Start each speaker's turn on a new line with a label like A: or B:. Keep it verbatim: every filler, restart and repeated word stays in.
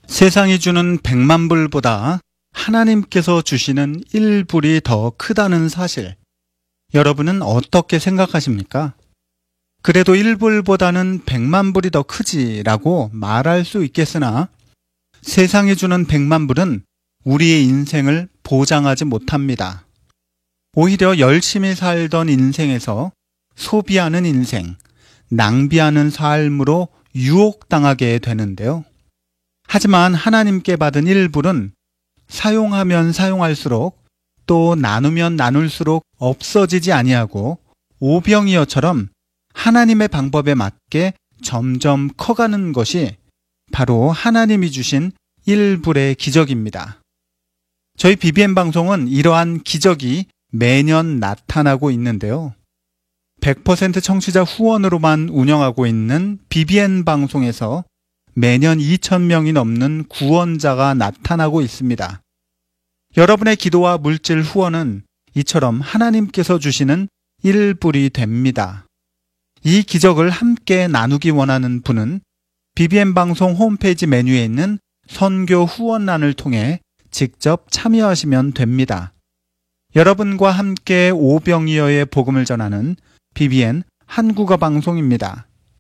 A: 세상이 주는 백만 불보다 하나님께서 주시는 일 불이 더 크다는 사실, 여러분은 어떻게 생각하십니까? 그래도 일 불보다는 백만 불이 더 크지라고 말할 수 있겠으나 세상이 주는 백만 불은 우리의 인생을 보장하지 못합니다. 오히려 열심히 살던 인생에서 소비하는 인생, 낭비하는 삶으로 유혹당하게 되는데요. 하지만 하나님께 받은 일 불은 사용하면 사용할수록 또 나누면 나눌수록 없어지지 아니하고 오병이어처럼 하나님의 방법에 맞게 점점 커가는 것이 바로 하나님이 주신 일 불의 기적입니다. 저희 비비엠 방송은 이러한 기적이 매년 나타나고 있는데요. 백 퍼센트 청취자 후원으로만 운영하고 있는 비비엠 방송에서 매년 이천 명이 넘는 구원자가 나타나고 있습니다. 여러분의 기도와 물질 후원은 이처럼 하나님께서 주시는 일 불이 됩니다. 이 기적을 함께 나누기 원하는 분은 비비엠 방송 홈페이지 메뉴에 있는 선교 후원란을 통해 직접 참여하시면 됩니다. 여러분과 함께 오병이어의 복음을 전하는 비비엔 한국어 방송입니다.